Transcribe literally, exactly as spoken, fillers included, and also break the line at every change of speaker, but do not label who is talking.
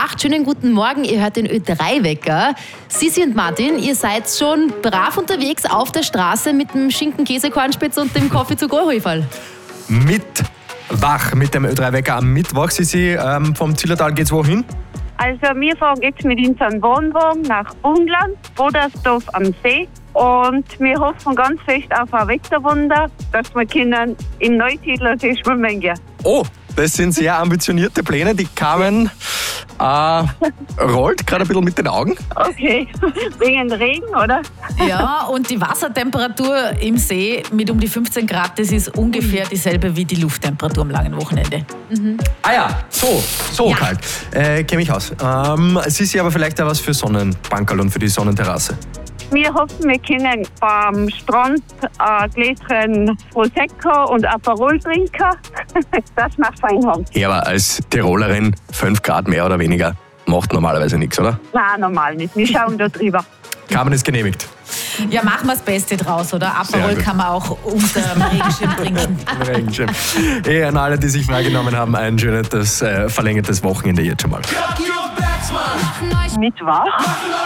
acht. Schönen guten Morgen, ihr hört den Ö drei Wecker. Sissi und Martin, ihr seid schon brav unterwegs auf der Straße mit dem Schinken, Käse, Kornspitz und dem Kaffee zu Go-Häuferl.
Mit wach mit dem Ö drei Wecker am Mittwoch. Sissi, ähm, vom Zillertal geht's wohin?
Also wir fahren jetzt mit unserem Wohnwagen nach Bungland, Bodersdorf am See. Und wir hoffen ganz fest auf ein Wetterwunder, dass wir können im Neusiedlersee schwimmen gehen.
Oh, das sind sehr ambitionierte Pläne. Die Carmen äh, rollt gerade ein bisschen mit den Augen.
Okay, wegen Regen, oder?
Ja, und die Wassertemperatur im See mit um die fünfzehn Grad, das ist ungefähr dieselbe wie die Lufttemperatur am langen Wochenende.
Mhm. Ah ja, so, so
Ja.
kalt. Äh, Kenne ich aus. Ähm, Sissi, aber vielleicht auch was für Sonnenbankerl und für die Sonnenterrasse.
Wir hoffen, wir können am Strand ein Gläschen Prosecco und Aperol trinken, dass wir fein haben.
Ja, aber als Tirolerin fünf Grad mehr oder weniger macht normalerweise nichts, oder?
Nein, normal nicht. Wir schauen da drüber.
Carmen ist genehmigt.
Ja, machen wir das Beste draus, oder?
Sehr
Aperol
gut.
kann man auch unter dem Regenschirm trinken.
Regenschirm. Eh, an alle, die sich freigenommen haben, ein schönes, äh, verlängertes Wochenende jetzt schon mal.
Mit was?